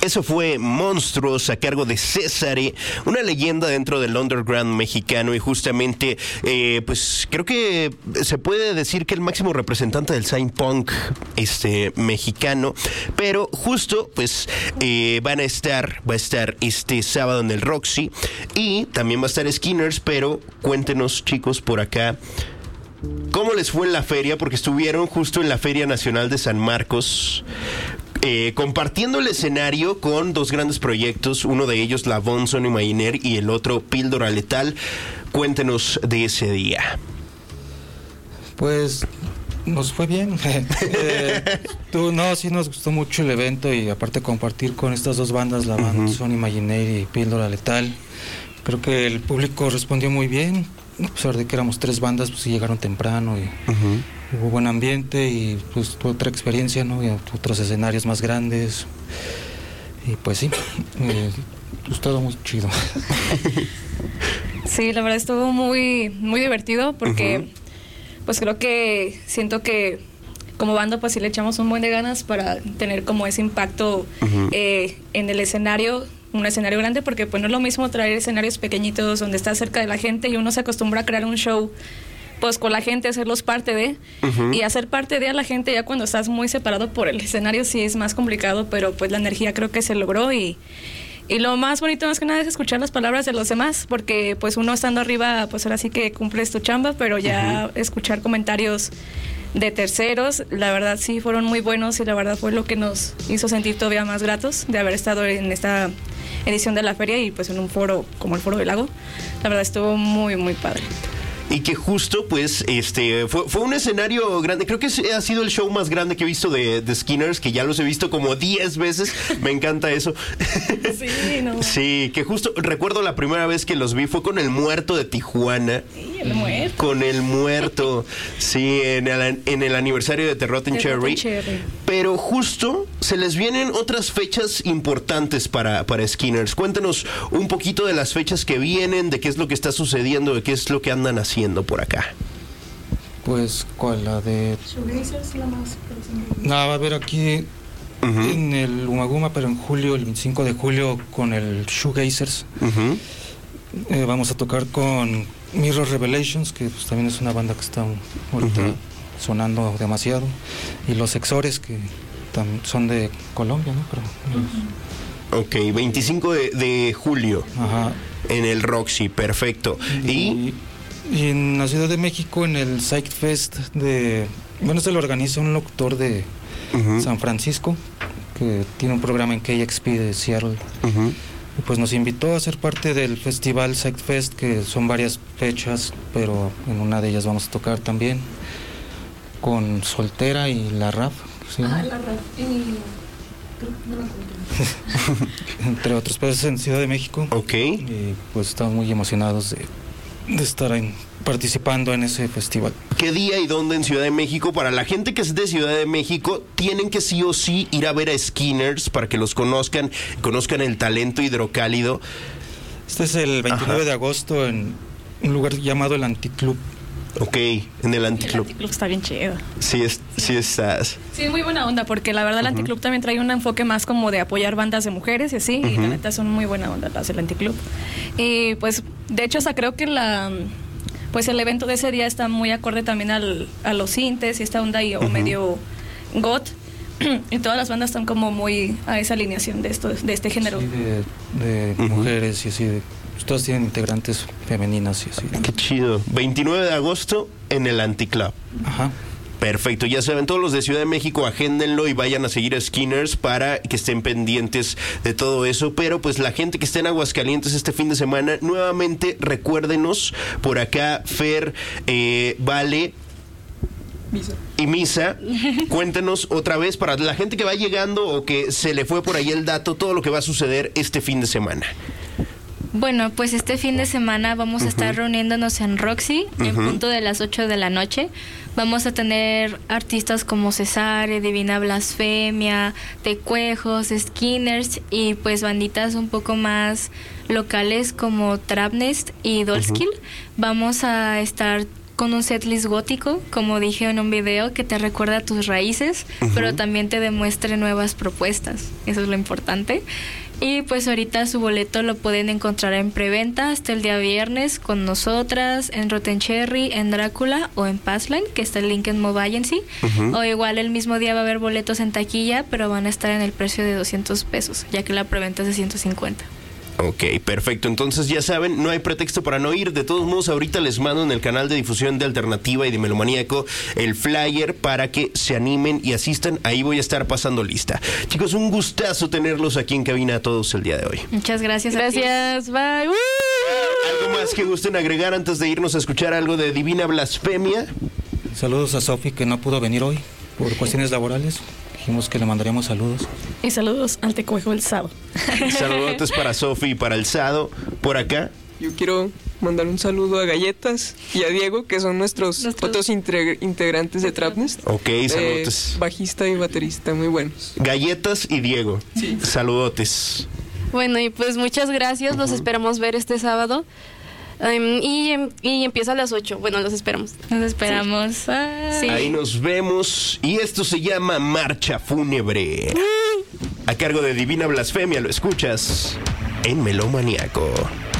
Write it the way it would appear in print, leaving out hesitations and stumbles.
Eso fue Monstruos a cargo de Césare, una leyenda dentro del underground mexicano y justamente, pues creo que se puede decir que el máximo representante del Sign Punk mexicano, pero justo pues va a estar este sábado en el Roxy y también va a estar Skinners, pero cuéntenos chicos por acá, ¿cómo les fue en la feria? Porque estuvieron justo en la Feria Nacional de San Marcos, compartiendo el escenario con dos grandes proyectos, uno de ellos La Von Son Imaginer y el otro Píldora Letal. Cuéntenos de ese día. Pues nos fue bien. Sí nos gustó mucho el evento y aparte compartir con estas dos bandas, La Von Son Imaginer y Píldora Letal. Creo que el público respondió muy bien, a pesar de que éramos tres bandas, pues sí llegaron temprano y hubo buen ambiente y pues otra experiencia, ¿no? Y otros escenarios más grandes y pues sí, pues todo muy chido. Sí, la verdad estuvo muy, muy divertido porque pues siento que como banda pues sí le echamos un buen de ganas para tener como ese impacto en el escenario, un escenario grande, porque pues no es lo mismo traer escenarios pequeñitos donde estás cerca de la gente y uno se acostumbra a crear un show pues con la gente, hacerlos parte de y hacer parte de a la gente ya cuando estás muy separado por el escenario sí es más complicado, pero pues la energía creo que se logró y lo más bonito más que nada es escuchar las palabras de los demás, porque pues uno estando arriba pues ahora sí que cumples tu chamba, pero ya escuchar comentarios de terceros, la verdad sí fueron muy buenos y la verdad fue lo que nos hizo sentir todavía más gratos de haber estado en esta edición de la feria y pues en un foro como el Foro del Lago. La verdad estuvo muy muy padre. Y que justo, pues, fue un escenario grande. Creo que ha sido el show más grande que he visto de Skinners, que ya los he visto como 10 veces. Me encanta eso. Sí, no. Sí, que justo recuerdo la primera vez que los vi fue con El Muerto de Tijuana. Sí, El Muerto. Con El Muerto. Sí, en el aniversario de The Rotten Cherry. Pero justo se les vienen otras fechas importantes para Skinners. Cuéntanos un poquito de las fechas que vienen, de qué es lo que está sucediendo, de qué es lo que andan haciendo por acá. Pues, ¿cuál? La de... Shoegazers, la más... No, va a haber aquí en el Umaguma, pero en julio, el 25 de julio, con el Shoegazers. Vamos a tocar con Mirror Revelations, que pues, también es una banda que está ahorita sonando demasiado. Y Los Exores, que son de Colombia, ¿no? Pero, Ok, 25 de julio. En el Roxy, perfecto. Y en la Ciudad de México, en el Psych Fest se lo organiza un locutor de San Francisco, que tiene un programa en KXP de Seattle. Y pues nos invitó a ser parte del festival Psych Fest, que son varias fechas, pero en una de ellas vamos a tocar también con Soltera y La RAF. ¿Sí? La RAF entre otros, pues en Ciudad de México. Ok. Y pues estamos muy emocionados de estar participando en ese festival. ¿Qué día y dónde en Ciudad de México? Para la gente que es de Ciudad de México, tienen que sí o sí ir a ver a Skinners para que los conozcan el talento hidrocálido. Este es el 29 de agosto en un lugar llamado el Anticlub. Ok, en el Anticlub. El Anticlub está bien chido. Sí estás. Sí, muy buena onda, porque la verdad el Anticlub también trae un enfoque más como de apoyar bandas de mujeres y así, y la neta son muy buena onda las del Anticlub. Y pues, de hecho, creo que el evento de ese día está muy acorde también a los sintes y esta onda ahí, o medio goth, y todas las bandas están como muy a esa alineación de este género. Sí, de mujeres y así, todas tienen integrantes femeninas y así. Qué chido. 29 de agosto en el Anticlub. Perfecto, ya saben, todos los de Ciudad de México, agéndenlo y vayan a seguir a Skinners para que estén pendientes de todo eso. Pero pues la gente que está en Aguascalientes este fin de semana, nuevamente recuérdenos por acá, Fer, Vale y Misa, cuéntenos otra vez para la gente que va llegando o que se le fue por ahí el dato, todo lo que va a suceder este fin de semana. Bueno, pues este fin de semana vamos a estar reuniéndonos en Roxy en punto de las 8 de la noche. Vamos a tener artistas como Cesare, Divina Blasfemia, Tecuejos, Skinners y pues banditas un poco más locales como Trapnest y Dolskill. Vamos a estar con un setlist gótico, como dije en un video, que te recuerda a tus raíces, pero también te demuestre nuevas propuestas. Eso es lo importante. Y pues ahorita su boleto lo pueden encontrar en preventa hasta el día viernes con nosotras, en Rotten Cherry, en Drácula o en Passline, que está el link en Move Agency. O igual el mismo día va a haber boletos en taquilla, pero van a estar en el precio de $200, ya que la preventa es de 150. Ok, perfecto. Entonces ya saben, no hay pretexto para no ir. De todos modos, ahorita les mando en el canal de difusión de Alternativa y de Melomaníaco el flyer para que se animen y asistan. Ahí voy a estar pasando lista. Chicos, un gustazo tenerlos aquí en cabina a todos el día de hoy. Muchas gracias. Gracias, bye. ¿Algo más que gusten agregar antes de irnos a escuchar algo de Divina Blasfemia? Saludos a Sofi, que no pudo venir hoy por cuestiones laborales. Dijimos que le mandaríamos saludos. Y saludos al Tecuejo el Sado. Saludotes para Sofi y para el Sado. Por acá. Yo quiero mandar un saludo a Galletas y a Diego, que son nuestros otros integrantes de Trapnest. Ok, saludotes. Bajista y baterista, muy buenos. Galletas y Diego. Sí. Saludotes. Bueno, y pues muchas gracias. Los esperamos ver este sábado. Y empieza a las 8. Bueno, los esperamos. Nos esperamos. Sí. Ahí nos vemos. Y esto se llama Marcha Fúnebre. A cargo de Divina Blasfemia. Lo escuchas en Melomaníaco.